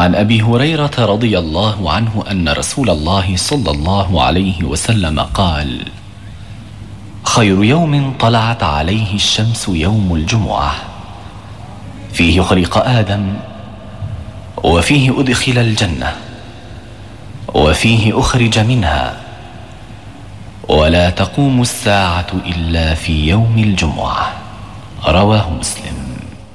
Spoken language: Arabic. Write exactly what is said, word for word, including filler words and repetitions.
عن أبي هريرة رضي الله عنه أن رسول الله صلى الله عليه وسلم قال: خير يوم طلعت عليه الشمس يوم الجمعة، فيه خلق آدم، وفيه أدخل الجنة، وفيه أخرج منها، ولا تقوم الساعة إلا في يوم الجمعة. رواه مسلم.